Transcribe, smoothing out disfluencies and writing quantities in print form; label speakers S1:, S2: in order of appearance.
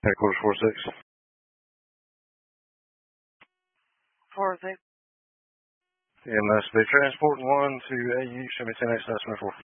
S1: Headquarters 46.
S2: 46.
S1: And that's the transport 1 to AU 17X, that's 24.